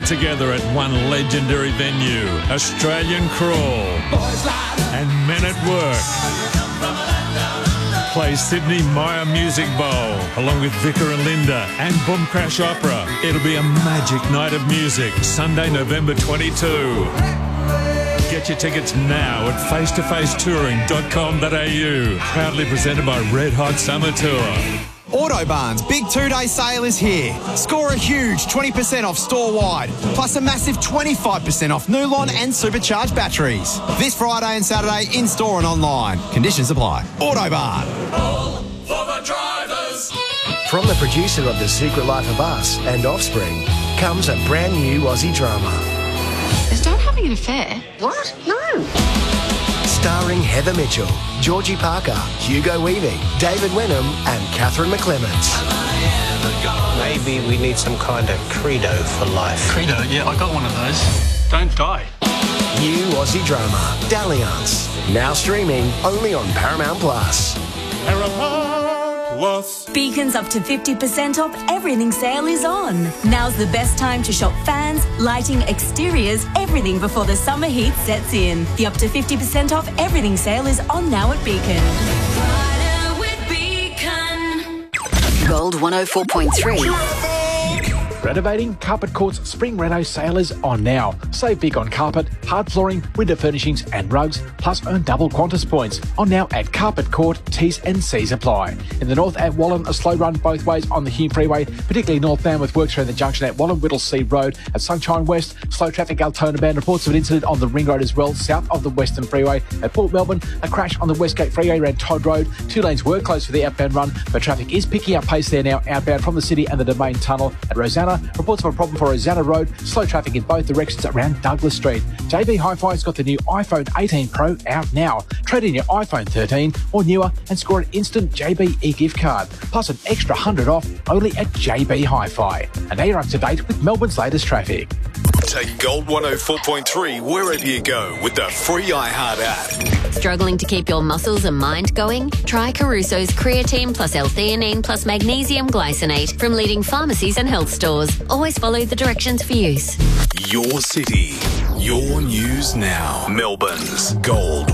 together at one legendary venue, Australian Crawl and Men at Work. Play Sydney Myer Music Bowl along with Vicar and Linda and Boom Crash Opera. It'll be a magic night of music, Sunday, November 22. Get your tickets now at facetofacetouring.com.au. Proudly presented by Red Hot Summer Tour. Autobarn's big 2-day sale is here. Score a huge 20% off store-wide, plus a massive 25% off Nulon and supercharged batteries. This Friday and Saturday in-store and online. Conditions apply. Autobarn. All for the drivers. From the producer of The Secret Life of Us and Offspring comes a brand new Aussie drama. Is Dad having an affair? What? No. Starring Heather Mitchell, Georgie Parker, Hugo Weaving, David Wenham and Catherine McClements. Maybe we need some kind of credo for life. Credo? Yeah, I got one of those. Don't die. New Aussie drama, Dalliance. Now streaming only on Paramount Plus. Beacon's up to 50% off everything sale is on. Now's the best time to shop fans, lighting, exteriors, everything before the summer heat sets in. The up to 50% off everything sale is on now at Beacon. Gold 104.3. Renovating? Carpet Court's Spring Reno sale is on now. Save big on carpet, hard flooring, window furnishings and rugs, plus earn double Qantas points. On now at Carpet Court, T's and C's apply. In the north at Wallan, a slow run both ways on the Hume Freeway, particularly northbound with works around the junction at Wallan-Whittlesea Road. At Sunshine West, slow traffic Altona Band. Reports of an incident on the Ring Road as well, south of the Western Freeway. At Port Melbourne, a crash on the Westgate Freeway around Todd Road. 2 lanes were closed for the outbound run, but traffic is picking up pace there now, outbound from the city and the Domain Tunnel. At Rosanna, reports of a problem for Rosanna Road, slow traffic in both directions around Douglas Street. JB Hi-Fi's got the new iPhone 18 Pro out now. Trade in your iPhone 13 or newer and score an instant JB e-gift card, plus an extra 100 off only at JB Hi-Fi. And now you're up to date with Melbourne's latest traffic. Take Gold 104.3 wherever you go with the free iHeart app. Struggling to keep your muscles and mind going? Try Caruso's creatine plus L-theanine plus magnesium glycinate from leading pharmacies and health stores. Always follow the directions for use. Your city, your news now. Melbourne's Gold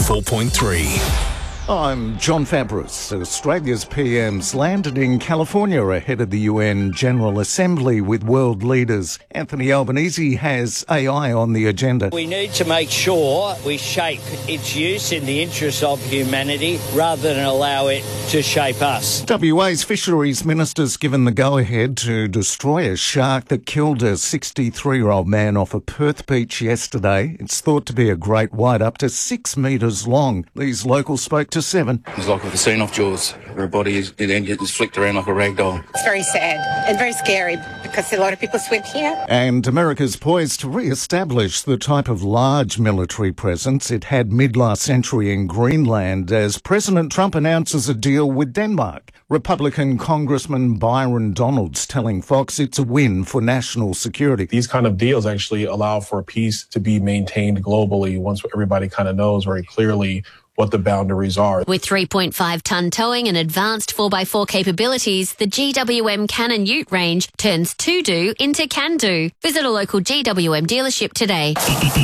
104.3. I'm John Fabris. Australia's PM's landed in California ahead of the UN General Assembly with world leaders. Anthony Albanese has AI on the agenda. We need to make sure we shape its use in the interest of humanity rather than allow it to shape us. WA's Fisheries Minister's given the go-ahead to destroy a shark that killed a 63-year-old man off a Perth beach yesterday. It's thought to be a great white up to 6 metres long. These locals spoke to 7. It's like with the scene off Jaws. Her body is flicked around like a rag doll. It's very sad and very scary because a lot of people swim here. And America's poised to re-establish the type of large military presence it had mid-last century in Greenland as President Trump announces a deal with Denmark. Republican Congressman Byron Donalds telling Fox it's a win for national security. These kind of deals actually allow for peace to be maintained globally once everybody kind of knows very clearly what the boundaries are. With 3.5-tonne towing and advanced 4x4 capabilities, the GWM Cannon Ute range turns to-do into can-do. Visit a local GWM dealership today.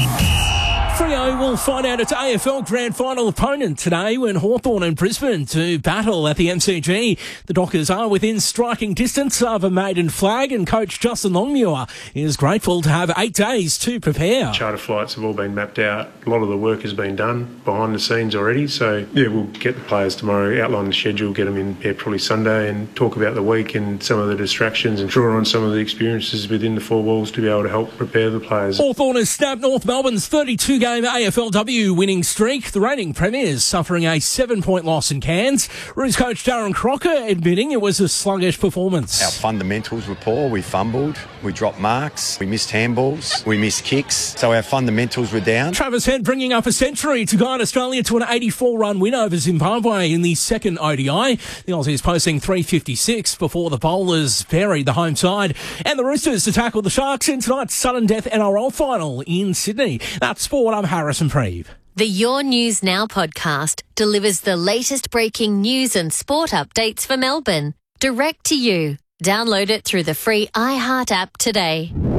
Freo will find out its AFL Grand Final opponent today when Hawthorn and Brisbane to battle at the MCG. The Dockers are within striking distance of a maiden flag, and coach Justin Longmuir is grateful to have 8 days to prepare. Charter flights have all been mapped out. A lot of the work has been done behind the scenes already. So, we'll get the players tomorrow, outline the schedule, get them in probably Sunday and talk about the week and some of the distractions and draw on some of the experiences within the four walls to be able to help prepare the players. Hawthorn has snapped North Melbourne's 32-game AFLW winning streak. The reigning premiers suffering a 7-point loss in Cairns. Roos coach Darren Crocker admitting it was a sluggish performance. Our fundamentals were poor. We fumbled, we dropped marks, we missed handballs, we missed kicks. So our fundamentals were down. Travis Head bringing up a century to guide Australia to an 84-run win over Zimbabwe in the second ODI. The Aussies posting 356 before the bowlers buried the home side. And the Roosters to tackle the Sharks in tonight's sudden death NRL final in Sydney. That's sport. I'm Harrison Preeve. The Your News Now podcast delivers the latest breaking news and sport updates for Melbourne, direct to you. Download it through the free iHeart app today.